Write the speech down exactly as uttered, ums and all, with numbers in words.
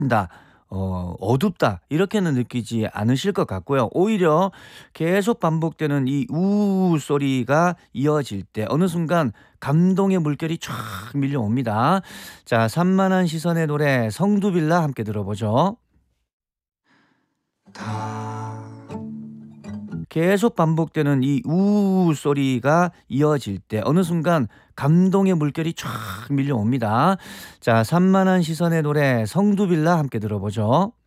다 어 어둡다 이렇게는 느끼지 않으실 것 같고요. 오히려 계속 반복되는 이 우우우 소리가 이어질 때 어느 순간 감동의 물결이 쫙 밀려옵니다. 자 산만한 시선의 노래 성두빌라 함께 들어보죠. 계속 반복되는 이 우우우 소리가 이어질 때 어느 순간 감동의 물결이 쫙 밀려옵니다. 자 산만한 시선의 노래 성두빌라 함께 들어보죠.